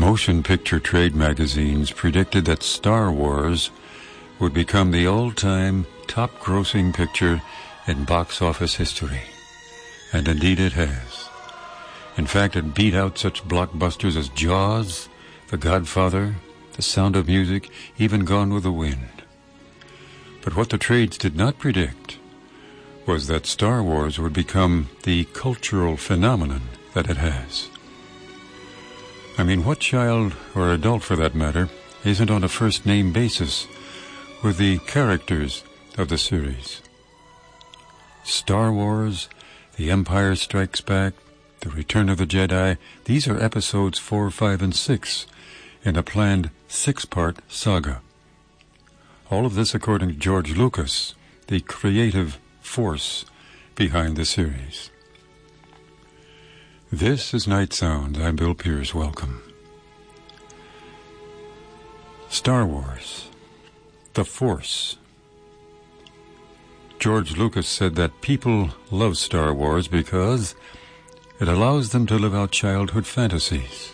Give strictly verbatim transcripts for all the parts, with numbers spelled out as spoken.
Motion picture trade magazines predicted that Star Wars would become the all-time top-grossing picture in box office history. And indeed it has. In fact, it beat out such blockbusters as Jaws, The Godfather, The Sound of Music, even Gone with the Wind. But what the trades did not predict was that Star Wars would become the cultural phenomenon that it has. I mean, what child, or adult for that matter, isn't on a first-name basis with the characters of the series? Star Wars, The Empire Strikes Back, The Return of the Jedi, these are episodes four, five, and six in a planned six-part saga. All of this according to George Lucas, the creative force behind the series. This is Night Sounds. I'm Bill Pierce. Welcome. Star Wars, the Force. George Lucas said that people love Star Wars because it allows them to live out childhood fantasies.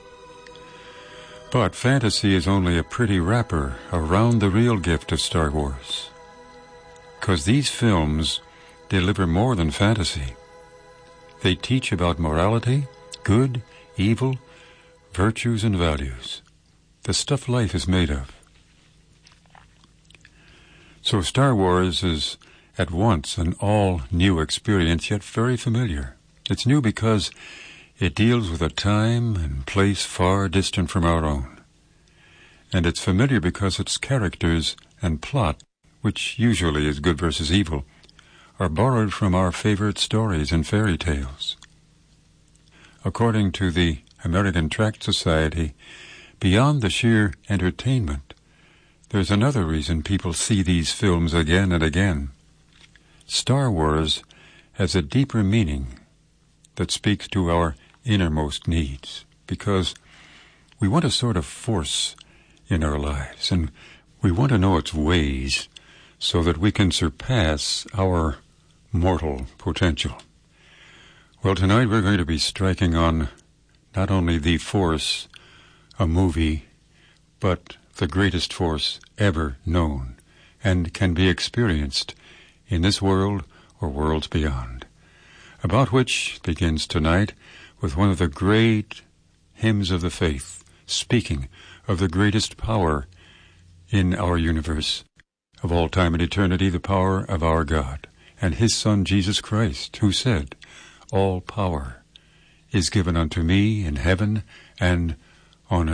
But fantasy is only a pretty wrapper around the real gift of Star Wars, because these films deliver more than fantasy. They teach about morality, good, evil, virtues, and values, the stuff life is made of. So Star Wars is at once an all-new experience, yet very familiar. It's new because it deals with a time and place far distant from our own. And it's familiar because its characters and plot, which usually is good versus evil, are borrowed from our favorite stories and fairy tales. According to the American Tract Society, beyond the sheer entertainment, there's another reason people see these films again and again. Star Wars has a deeper meaning that speaks to our innermost needs, because we want a sort of force in our lives, and we want to know its ways so that we can surpass our mortal potential. Well, tonight we're going to be striking on not only The Force, a movie, but the greatest force ever known and can be experienced in this world or worlds beyond, about which begins tonight with one of the great hymns of the faith, speaking of the greatest power in our universe of all time and eternity, the power of our God and His Son Jesus Christ, who said, "All power is given unto me in heaven and